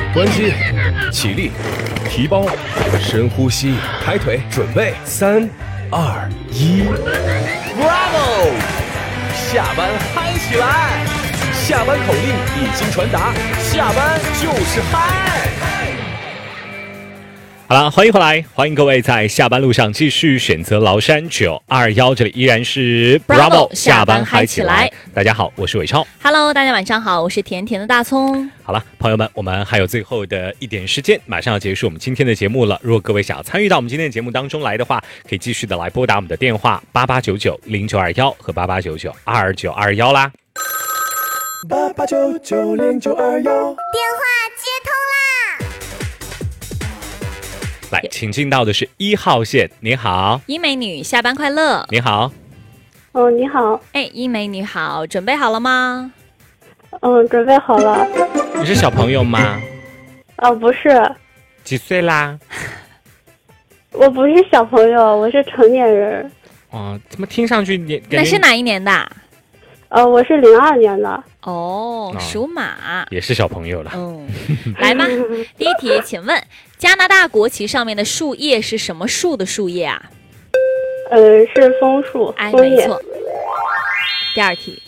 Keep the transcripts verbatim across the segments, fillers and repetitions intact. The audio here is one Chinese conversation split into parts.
关机，起立，提包，深呼吸，抬腿，准备，三、二、一 ，Bravo！ 下班嗨起来！下班口令已经传达，下班就是嗨。 好了，欢迎回来，欢迎各位在下班路上继续选择崂山九二一，这里依然是 Bravo， 下班嗨起来。大家好，我是伟超。 Hello， 大家晚上好，我是甜甜的大葱。 好了，朋友们，我们还有最后的一点时间，马上要结束我们今天的节目了。如果各位想要参与到我们今天的节目当中来的话，可以继续的来拨打我们的电话八八九九零九二一和八八九九二九二一啦。 八八九九零九二一，电话接通啦！ 来，请进到的是一号线。你好， 一美女，下班快乐。 你好。 哦，你好。 哎，一美女好，准备好了吗？ 嗯，准备好了。 你是小朋友吗？ 哦，不是。 几岁啦？ 我不是小朋友，我是成年人。 哦，怎么听上去你那是哪一年的？ 呃，我是零二年的。 哦，属马， 也是小朋友了。 嗯，来吧，第一题，请问加拿大国旗上面的树叶是什么树的树叶啊？ 呃，是枫树， 哎， 枫叶。 没错。第二题，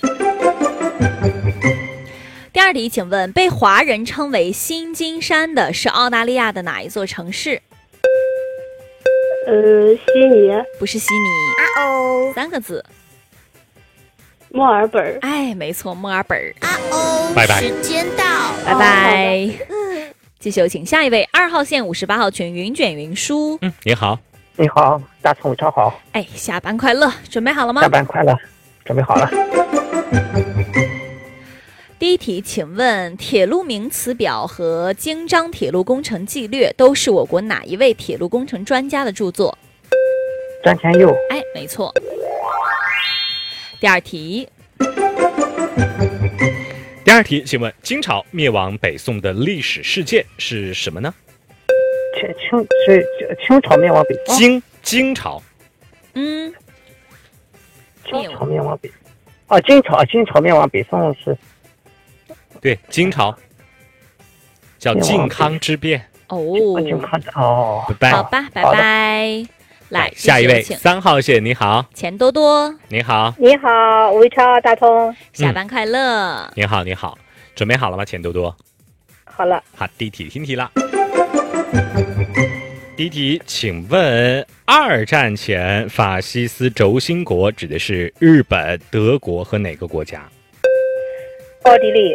第二题，请问被华人称为新金山的是澳大利亚的哪一座城市？ 呃，悉尼。 不是悉尼。 啊哦， 三个字。 墨尔本。 哎，没错，墨尔本。 啊哦， 拜拜， 时间到， 拜拜。 嗯， 继续有请下一位，二号线五十八号群云卷云舒。 嗯，你好。 你好，大葱超好。 哎，下班快乐，准备好了吗？ 下班快乐，准备好了。 第一题，请问铁路名词表和京张铁路工程纪略都是我国哪一位铁路工程专家的著作？ 张天佑。 哎，没错。第二题， 第二题，请问金朝灭亡北宋的历史事件是什么呢？ 清清是清朝灭亡北宋。 金金朝。 嗯， 清朝灭亡北。哦，金朝金朝灭亡北宋是。 对，金朝叫靖康之变。 哦， 靖康哦， 拜拜。 好吧，拜拜。来， 下一位，三号线，你好， 钱多多。 你好， 你好，微超大葱。 下班快乐。 嗯、你好，你好，准备好了吗，钱多多？ 好了。 好，第一题听题了。第一题，请问二战前法西斯轴心国指的是日本、德国和哪个国家？ 奥地利。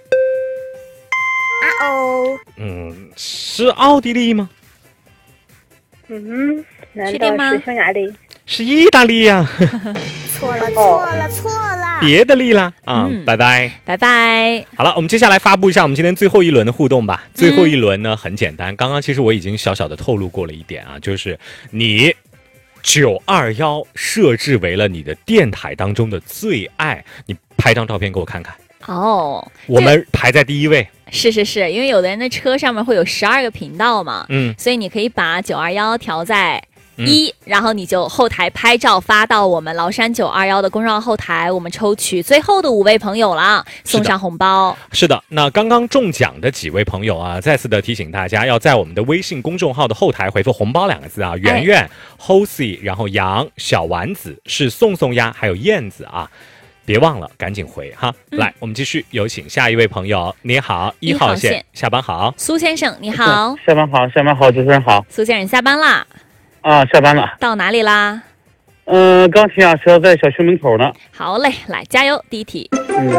啊哦， 嗯，是奥地利吗？ 嗯，难确定吗？ 道是匈牙利？ 是意大利呀、 啊！错了，错了，错了， 别的利啦啊、嗯！拜拜， 拜拜。 好了，我们接下来发布一下我们今天最后一轮的互动吧。嗯、最后一轮呢很简单，刚刚其实我已经小小的透露过了一点啊，就是你九二一设置为了你的电台当中的最爱，你拍张照片给我看看。 哦， 我们排在第一位。 是是是，因为有的人的车上面会有十二个频道嘛， 嗯， 所以你可以把九二一调在一、嗯，然后你就后台拍照发到我们崂山九二一的公众号后台，我们抽取最后的五位朋友了，送上红包。 是的，那刚刚中奖的几位朋友啊，再次的提醒大家，要在我们的微信公众号的后台回复红包两个字啊，圆圆、哎、Hosey， 然后杨、小丸子是宋宋鸭，还有燕子啊。别忘了，赶紧回哈！嗯、来，我们继续有请下一位朋友。你好，一号线，号线下班好， 苏先生，你好， 下班好，下班好，主持人好。 苏先生下班啦？ 啊，下班了。 到哪里啦？ 嗯、呃，刚停下车，在小区门口呢。 好嘞，来加油！第一题， 嗯，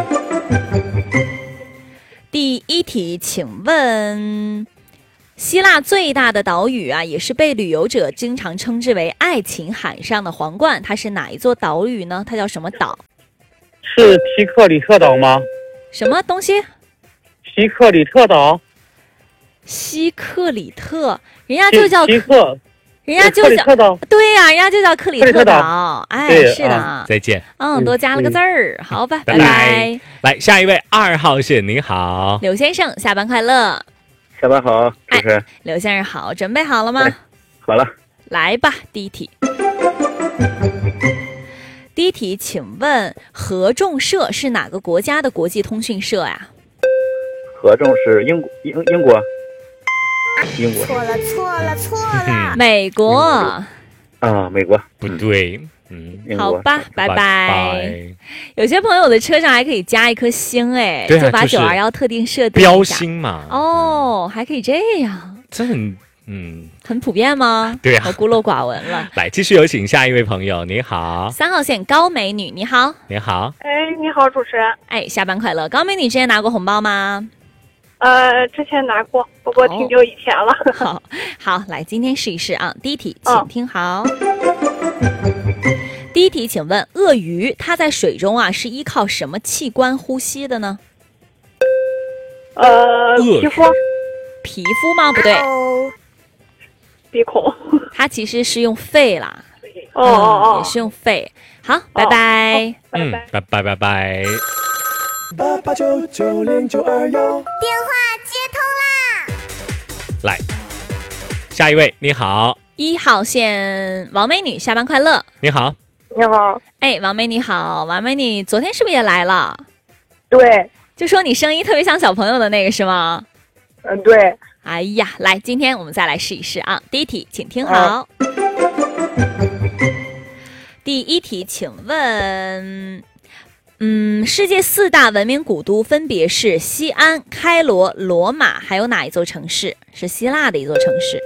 第一题，请问，希腊最大的岛屿啊，也是被旅游者经常称之为爱琴海上的皇冠，它是哪一座岛屿呢？它叫什么岛？ 是提克里特岛吗？ 什么东西？ 提克里特岛。 西克里特，人家就叫提克， 人家就叫对呀、啊，人家就叫克里特岛。哎，是的、啊。 再见。 嗯，多加了个字儿。嗯、好吧， 拜拜。拜拜来，下一位二号线，您好， 刘先生，下班快乐。 下班好，主持人。 哎、刘先生好，准备好了吗？ 好了。 来吧，第一题。第一题，请问合众社是哪个国家的国际通讯社呀？ 合众是英英英国。 英国。 错了错了错了。 美国。 啊，美国不对，嗯， 英国好吧，拜拜拜。 有些朋友的车上还可以加一颗星，哎， 对啊就把就是九二幺特定设定标一下。 星嘛， 哦，还可以这样， 这很嗯， 很普遍吗？ 对啊我孤陋寡闻了。 来继续有请下一位朋友，你好， 三号线高美女，你好。 你好， 哎，你好，主持人。 哎，下班快乐。高美女之前拿过红包吗？ 呃，之前拿过，不过挺久以前了。 好，好，来，今天试一试啊。第一题， 哦请听好。第一题，请问鳄鱼它在水中啊是依靠什么器官呼吸的呢？ 呃， 鳄皮肤、 皮肤吗？不对， 哦， 鼻孔。 它其实是用肺啦。 哦哦嗯哦也，是用肺。好，拜拜。 嗯，拜拜拜拜。 八八九九零九二幺。 电话接通啦！ 来，下一位，你好， 一号线王美女，下班快乐。 你好， 你好。 哎，王美女好，王美女昨天是不是也来了？ 对， 就说你声音特别像小朋友的那个是吗？ 嗯，对。 哎呀，来，今天我们再来试一试啊。第一题，请听好。第一题，请问，嗯，世界四大文明古都分别是西安、开罗、罗马，还有哪一座城市？是希腊的一座城市，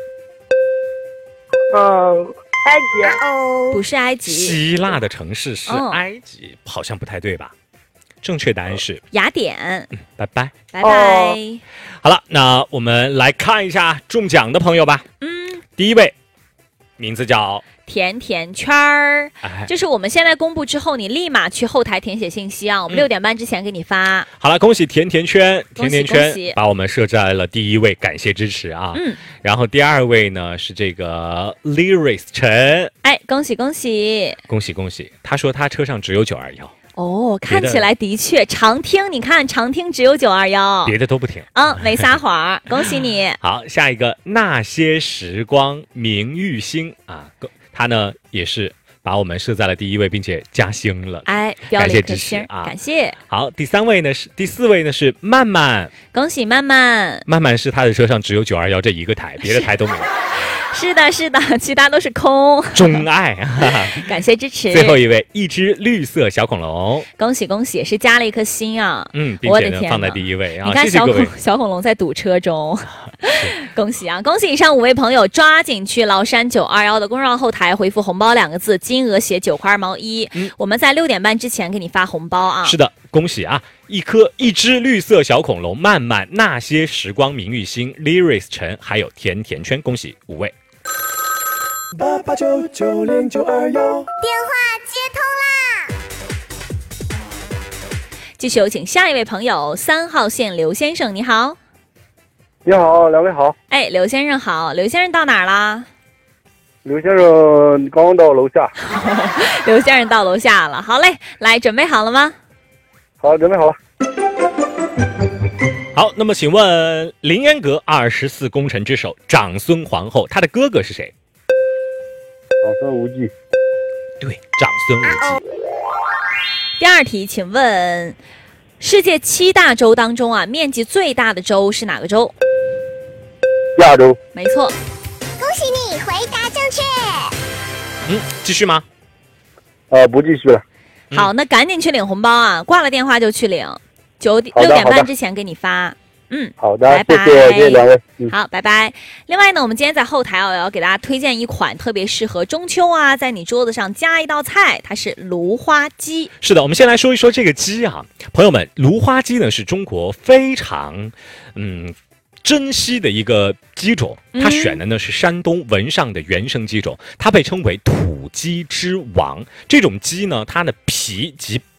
嗯，埃及。 哦， 不是埃及。 希腊的城市是哦埃及，好像不太对吧？正确答案是， 雅典。 拜拜。 拜拜。 好了，那我们来看一下中奖的朋友吧。 嗯， 第一位，名字叫甜甜圈儿， 哎， 就是我们现在公布之后，你立马去后台填写信息啊，我们嗯六点半之前给你发。 好了，恭喜甜甜圈， 恭喜甜甜圈恭喜把我们设在了第一位，感谢支持啊。 嗯， 然后第二位呢是这个 Lyris 陈， 哎，恭喜恭喜！ 恭喜恭喜，他说他车上只有九二幺， 哦， 别的看起来的确常听，你看常听只有九二幺， 别的都不停。 嗯，没撒谎，恭喜你。 好，下一个那些时光明玉星啊，他呢也是把我们设在了第一位，并且加星了。 哎，标了感谢支一颗星， 持啊感谢， 好，第三位呢是第四位呢是曼曼， 恭喜曼曼。 曼曼是他的车上只有九二幺这一个台，别的台都没有。 是的，是的，其他都是空。 钟爱，哈哈感谢支持。 最后一位一只绿色小恐龙， 恭喜恭喜，也是加了一颗星啊。 嗯，并我的天且呢放在哪第一位啊， 你看谢谢各位小恐。小恐龙在堵车中，恭喜啊！恭喜以上五位朋友，抓紧去崂山九二幺的公众号后台回复“红包”两个字，金额写九块二毛一。 嗯我们在六点半之前给你发红包啊！ 是的，恭喜啊！一颗一只绿色小恐龙，曼曼那些时光明玉星 Lyris 陈，还有甜甜圈，恭喜五位。 八八九九零九二幺。 电话接通啦！ 继续有请下一位朋友，三号线刘先生，你好。 你好，两位好。 哎，刘先生好，刘先生到哪儿啦？ 刘先生刚到楼下。 刘先生到楼下了，好嘞，来，准备好了吗？ 好，准备好了。 好，那么请问凌烟阁二十四功臣之首长孙皇后，她的哥哥是谁？ 长孙无忌。 对，长孙无忌。 第二题，请问世界七大洲当中啊，面积最大的洲是哪个洲？ 亚洲。 没错。 恭喜你回答正确。 嗯，继续吗？ 呃，不继续了。 嗯好，那赶紧去领红包啊！挂了电话就去领，九点好的六点好的半之前给你发。嗯， 好的， 拜拜谢谢谢谢两位。嗯， 好，拜拜。另外呢，我们今天在后台啊，也要给大家推荐一款特别适合中秋啊，在你桌子上加一道菜，它是芦花鸡。 是的，我们先来说一说这个鸡啊，朋友们，芦花鸡呢是中国非常嗯珍惜的一个鸡种，它嗯选的呢是山东文上的原生鸡种，它被称为土鸡之王。这种鸡呢，它的皮及